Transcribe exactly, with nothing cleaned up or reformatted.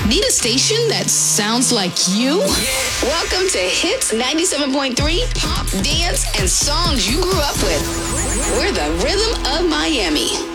Need a station that sounds like you? Welcome to Hits ninety-seven point three, pop, dance, and songs you grew up with. We're the rhythm of Miami.